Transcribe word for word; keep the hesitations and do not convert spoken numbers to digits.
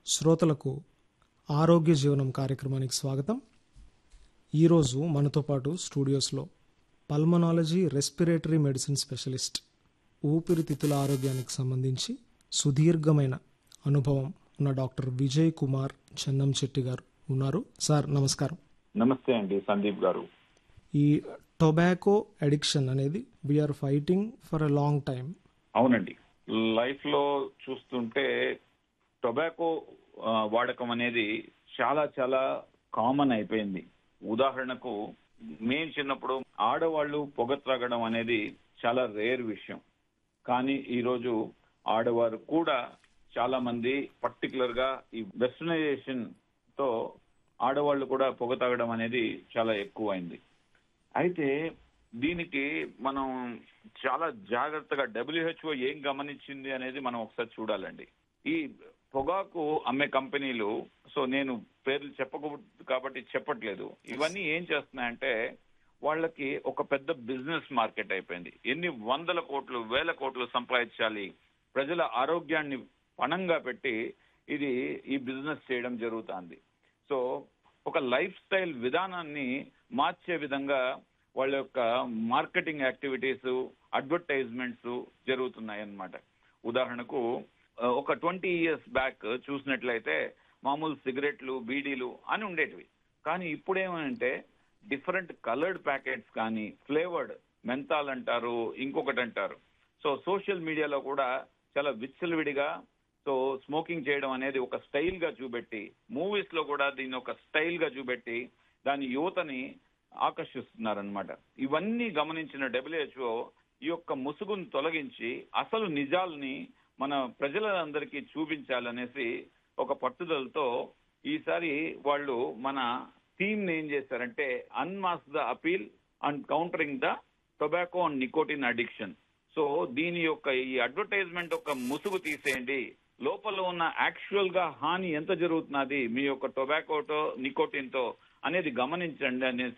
శ్రోతలకు ఆరోగ్య జీవనం కార్యక్రమానికి స్వాగతం. ఈరోజు మనతో పాటు స్టూడియోస్లో పల్మనాలజీ రెస్పిరేటరీ మెడిసిన్ స్పెషలిస్ట్, ఊపిరితిత్తుల ఆరోగ్యానికి సంబంధించి సుదీర్ఘమైన అనుభవం ఉన్న డాక్టర్ విజయ్ కుమార్ చెన్నంచెట్టి గారు ఉన్నారు. సార్ నమస్కారం. నమస్తే అండి సందీప్ గారు. ఈ టొబాకో అడిక్షన్ అనేది we are fighting for a long time. అవునండి, లైఫ్ లో చూస్తుంటే టొబాకో వాడకం అనేది చాలా చాలా కామన్ అయిపోయింది. ఉదాహరణకు మేము చిన్నప్పుడు ఆడవాళ్లు పొగ త్రాగడం అనేది చాలా రేర్ విషయం. కానీ ఈరోజు ఆడవారు కూడా చాలా మంది, పర్టికులర్ గా ఈ వెస్టర్నైజేషన్ తో ఆడవాళ్లు కూడా పొగ తాగడం అనేది చాలా ఎక్కువైంది. అయితే దీనికి మనం చాలా జాగ్రత్తగా డబ్ల్యూహెచ్ఓ ఏం గమనించింది అనేది మనం ఒకసారి చూడాలండి. ఈ పొగాకు అమ్మే కంపెనీలు, సో నేను పేర్లు చెప్పకూడదు కాబట్టి చెప్పట్లేదు, ఇవన్నీ ఏం చేస్తున్నాయంటే వాళ్ళకి ఒక పెద్ద బిజినెస్ మార్కెట్ అయిపోయింది. ఎన్ని వందల కోట్లు వేల కోట్లు సంపాదించాలి, ప్రజల ఆరోగ్యాన్ని పణంగా పెట్టి ఇది ఈ బిజినెస్ చేయడం జరుగుతుంది. సో ఒక లైఫ్ స్టైల్ విధానాన్ని మార్చే విధంగా వాళ్ళ యొక్క మార్కెటింగ్ యాక్టివిటీస్, అడ్వర్టైజ్మెంట్స్ జరుగుతున్నాయి అన్నమాట. ఉదాహరణకు ఒక ట్వంటీ ఇయర్స్ బ్యాక్ చూసినట్లయితే మామూలు సిగరెట్లు, బీడీలు అని ఉండేటివి. కానీ ఇప్పుడేమంటే డిఫరెంట్ కలర్డ్ ప్యాకెట్స్ కానీ, ఫ్లేవర్డ్ మెంతాల్ అంటారు, ఇంకొకటి అంటారు. సో సోషల్ మీడియాలో కూడా చాలా విచ్చలవిడిగా సో స్మోకింగ్ చేయడం అనేది ఒక స్టైల్ గా చూపెట్టి, మూవీస్ లో కూడా దీన్ని ఒక స్టైల్ గా చూపెట్టి దాని యువతని ఆకర్షిస్తున్నారనమాట. ఇవన్నీ గమనించిన డబ్ల్యూహెచ్ఓ ఈ యొక్క ముసుగును తొలగించి అసలు నిజాల్ని మన ప్రజలందరికీ చూపించాలనేసి ఒక పట్టుదలతో ఈసారి వాళ్ళు మన థీమ్ ని ఏం చేశారంటే unmask the appeal and countering the tobacco and nicotine addiction. So దీని యొక్క ఈ అడ్వర్టైజ్మెంట్ ఒక ముసుగు తీసేయండి, లోపల ఉన్న యాక్చువల్ గా హాని ఎంత జరుగుతున్నది మీ యొక్క టొబాకోతో, నికోటిన్ తో అనేది గమనించండి అనేసి